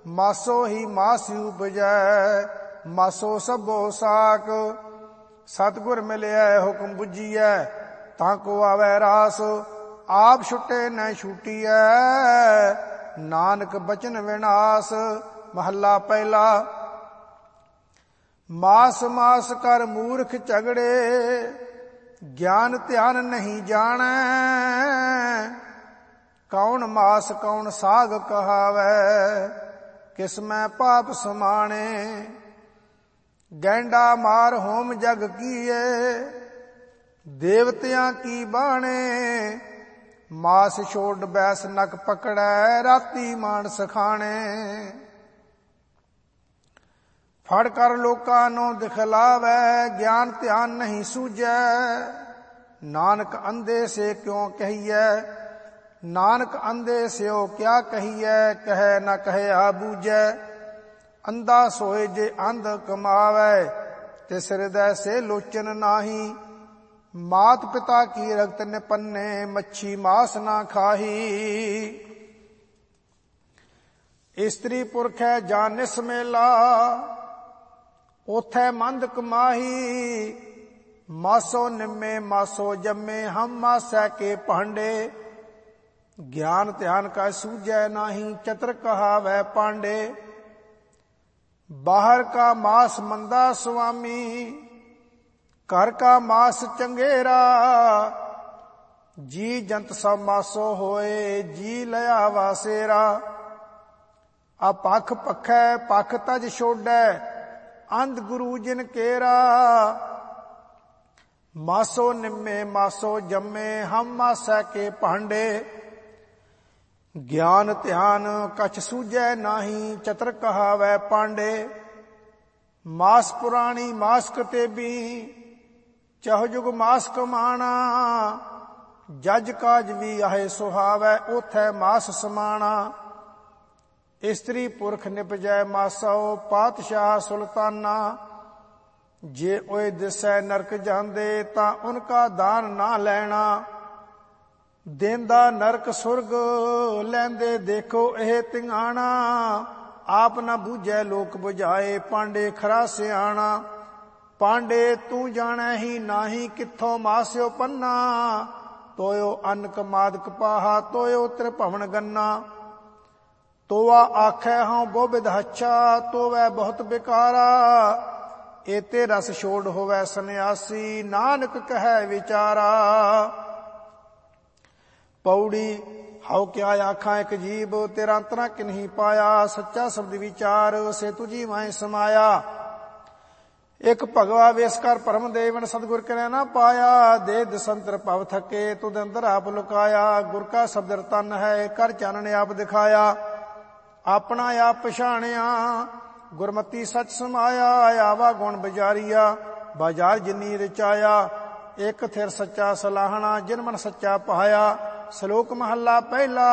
ਮਾਸੋ ਹੀ ਮਾਸ ਉਪਜੈ, ਮਾਸੋ ਸਭੋ ਸਾਕ। ਸਤਿਗੁਰ ਮਿਲਿਆ ਹੁਕਮ ਬੁੱਝੀਐ, ਤਾਂ ਕੋ ਆਵੈ ਰਾਸ। ਆਪ ਛੁੱਟੇ ਨ ਛੂਟੀਐ, ਨਾਨਕ ਬਚਨ ਵਿਨਾਸ਼। ਮਹੱਲਾ ਪਹਿਲਾ। ਮਾਸ ਮਾਸ ਕਰ ਮੂਰਖ ਝਗੜੇ, ਗਿਆਨ ਧਿਆਨ ਨਹੀਂ ਜਾਣੈ। ਕੌਣ ਮਾਸ ਕੌਣ ਸਾਗ ਕਹਾਵੈ, ਕਿਸ ਮੈਂ ਪਾਪ ਸਮਾਣੇ। ਗੈਂਡਾ ਮਾਰ ਹੋਮ ਜਗ ਕੀਏ, ਦੇਵਤਿਆਂ ਕੀ ਬਾਣੇ। ਮਾਸ ਛੋੜ ਬੈਸ ਨਕ ਪਕੜੈ, ਰਾਤੀ ਮਾਨਸ ਖਾਣੇ। ਫੜ ਕਰ ਲੋਕਾਂ ਨੂੰ ਦਿਖਲਾਵੈ, ਗਿਆਨ ਧਿਆਨ ਨਹੀਂ ਸੂਝੈ। ਨਾਨਕ ਅੰਧੇ ਸੇ ਕਿਉਂ ਕਹੀਐ, ਨਾਨਕ ਅੰਧੇ ਸਿਓ ਕਿਆ ਕਹੀਐ। ਕਹਿ ਨਾ ਕਹਿਆ ਬੂਝੈ, ਅੰਧਾ ਸੋਏ ਜੇ ਅੰਧ ਕਮਾਵੈ। ਤਿਸ ਹਿਰਦੈ ਸੇ ਲੋਚਨ ਨਾਹੀ, ਮਾਤ ਪਿਤਾ ਕੀ ਰਗਤ ਨਿਪੰਨੇ। ਮੱਛੀ ਮਾਸ ਨਾ ਖਾਹੀ, ਇਸਤਰੀ ਪੁਰਖੈ ਜਾਨਿਸ ਮੇਲਾ। ਉਥੈ ਮੰਦ ਕਮਾਹੀ, ਮਾਸੋ ਨਿੰਮੇ ਮਾਸੋ ਜੰਮੇ। ਹਮ ਮਾਸੈ ਕੇ ਭਾਂਡੇ, ਗਿਆਨ ਧਿਆਨ ਕਾ ਸੂਝੈ ਨਾਹੀ। ਚਤਰ ਕਹਾਵੈ ਪਾਂਡੇ, ਬਾਹਰ ਕਾ ਮਾਸ ਮੰਦਾ ਸੁਆਮੀ। ਘਰ ਕਾ ਮਾਸ ਚੰਗੇਰਾ, ਜੀ ਜੰਤ ਸਭ ਮਾਸੋ ਹੋਏ। ਜੀ ਲਿਆ ਵਾਸੇਰਾ, ਆ ਪਖ ਪਖੈ ਪਖ ਤਜ ਛੋੜੈ। ਅੰਧ ਗੁਰੂ ਜਿਨ ਕੇਰਾ, ਮਾਸੋ ਨਿੰਮੇ ਮਾਸੋ ਜੰਮੇ। ਹਮ ਮਾਸੈ ਕੇ ਭਾਂਡੇ, ਗਿਆਨ ਧਿਆਨ ਕਛ ਸੂਝੈ ਨਾਹੀ। ਚਤਰ ਕਹਾਵੈ ਪਾਂਡੇ, ਮਾਸ ਪੁਰਾਣੀ ਮਾਸ ਕਤੇਬੀ। ਚਹੁ ਜੁਗ ਮਾਸ ਕਮਾਣਾ, ਜਜ ਕਾਜ ਵੀ ਆਹੇ ਸੁਹਾਵੈ। ਉਥੈ ਮਾਸ ਸਮਾਣਾ, ਇਸਤਰੀ ਪੁਰਖ ਨਿਪਜੈ ਮਾਸੋ। ਪਾਤਸ਼ਾਹ ਸੁਲਤਾਨਾ, ਜੇ ਓਏ ਦਿਸੈ ਨਰਕ ਜਾਂਦੇ। ਤਾਂ ਉਨਕਾ ਦਾਨ ਨਾ ਲੈਣਾ, ਦੇਂਦਾ ਨਰਕ ਸੁਰਗ ਲੈਂਦੇ। ਦੇਖੋ ਇਹ ਧਿਆਣਾ, ਆਪ ਨਾ ਬੂਝੈ ਲੋਕ ਬੁਝਾਏ। ਪਾਂਡੇ ਖਰਾ ਸਿਆਣਾ, ਪਾਂਡੇ ਤੂੰ ਜਾਣੈ ਹੀ ਨਾਹੀ। ਕਿੱਥੋਂ ਮਾਸਿਓ ਪੰਨਾ, ਤੋਇਓ ਅੰਨ ਕਮਾਦ ਕਪਾਹਾ। ਤੋਇਓ ਤ੍ਰਿਭਵਨ ਗੰਨਾ, ਤੋਆ ਆਖੈ ਹਉ ਬਹੁ ਬਿਧਾਛਾ। ਤੋਵੈ ਬਹੁਤ ਬਿਕਾਰਾ, ਏਤੇ ਰਸ ਛੋੜ ਹੋਵੈ ਸੰਨਿਆਸੀ। ਨਾਨਕ ਕਹੈ ਵਿਚਾਰਾ। ਪੌੜੀ। ਹਉ ਕਿਆ ਆਖਾਂ ਇੱਕ ਜੀਵ, ਤੇਰਾ ਅੰਤਰਾ ਕਿਨਹੀ ਪਾਇਆ। ਸੱਚਾ ਸ਼ਬਦ ਵਿਚਾਰ, ਸੇ ਤੁਝੀ ਮਾਹਿ ਸਮਾਇਆ। ਇੱਕ ਭਗਵਾ ਵੇਸ ਕਰ ਭਰਮ ਦੇਵਨ, ਸਤਿਗੁਰ ਕਰੈ ਨਾ ਪਾਇਆ। ਦੇ ਦਿਸੰਤਰ ਭਵ ਥਕੇ, ਤੁਧ ਅੰਦਰ ਆਪ ਲੁਕਾਇਆ। ਗੁਰ ਕਾ ਸ਼ਬਦ ਰਤਨ ਹੈ, ਕਰ ਚਾਨਣ ਆਪ ਦਿਖਾਇਆ। ਆਪਣਾ ਆਪ ਪਛਾਣਿਆ, ਗੁਰਮਤੀ ਸੱਚ ਸਮਾਇਆ। ਆਵਾ ਗੁਣ ਬਜ਼ਾਰੀਆ, ਬਾਜ਼ਾਰ ਜਿਨੀ ਰਚਾਇਆ। ਇੱਕ ਥਿਰ ਸੱਚਾ ਸਲਾਹਣਾ, ਜਿਨ ਮਨ ਸੱਚਾ ਪਾਇਆ। ਸ਼ਲੋਕ ਮਹੱਲਾ ਪਹਿਲਾ।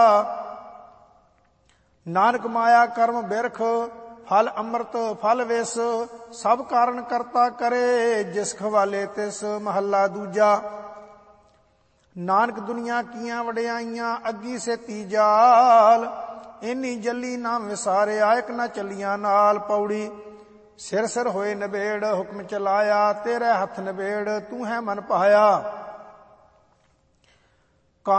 ਨਾਨਕ ਮਾਇਆ ਕਰਮ ਬਿਰਖ, ਫਲ ਅੰਮ੍ਰਿਤ ਫਲ ਵਿਸ। ਸਭ ਕਾਰਨ ਕਰਤਾ ਕਰੇ, ਜਿਸ ਖਵਾਲੇ ਤਿਸ। ਮਹੱਲਾ ਦੂਜਾ। ਨਾਨਕ ਦੁਨੀਆ ਕੀਆਂ ਵਡਿਆਈਆਂ, ਅੱਗੀ ਸੇਤੀ ਜਾਲ। ਇੰਨੀ ਜੱਲੀ ਨਾ ਵਿਸਾਰਿਆ, ਇੱਕ ਨਾ ਚੱਲੀਆਂ ਨਾਲ। ਪੌੜੀ। ਸਿਰ ਸਿਰ ਹੋਏ ਨਬੇੜ, ਹੁਕਮ ਚਲਾਇਆ। ਤੇਰੇ ਹੱਥ ਨਬੇੜ, ਤੂੰ ਹੈ ਮਨ ਪਾਇਆ।